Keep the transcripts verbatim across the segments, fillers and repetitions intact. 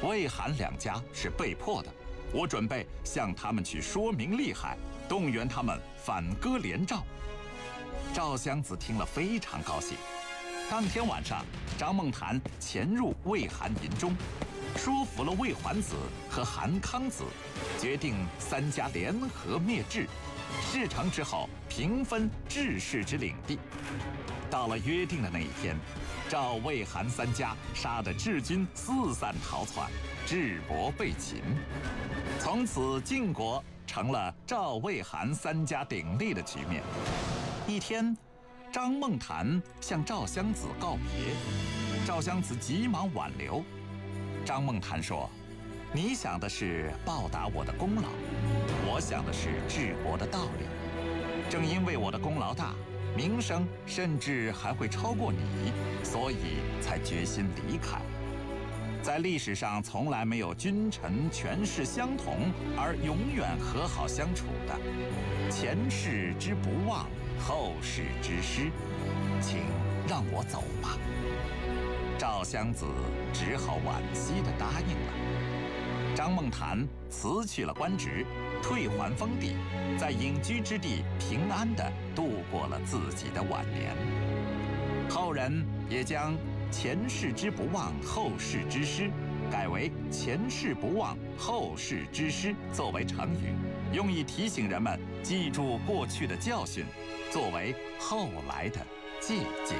魏韩两家是被迫的，我准备向他们去说明利害，动员他们反戈连赵。赵襄子听了非常高兴。当天晚上，张孟谈潜入魏韩营中，说服了魏桓子和韩康子，决定三家联合灭智。事成之后，平分智氏之领地。到了约定的那一天，赵魏韩三家杀得智军四散逃窜，智伯被擒。从此晋国成了赵魏韩三家鼎立的局面。一天，张孟谈向赵襄子告别，赵襄子急忙挽留。张孟谈说：“你想的是报答我的功劳，我想的是治国的道理。正因为我的功劳大，名声甚至还会超过你，所以才决心离开。在历史上从来没有君臣权势相同而永远和好相处的，前世之不忘，后世之师，请让我走吧。”赵襄子只好惋惜地答应了。张孟谈辞去了官职，退还封地，在隐居之地平安地度过了自己的晚年。后人也将前世之不忘，后世之师改为前世不忘，后世之师作为成语，用以提醒人们记住过去的教训，作为后来的借鉴。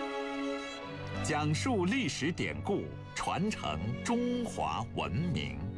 讲述历史典故，传承中华文明。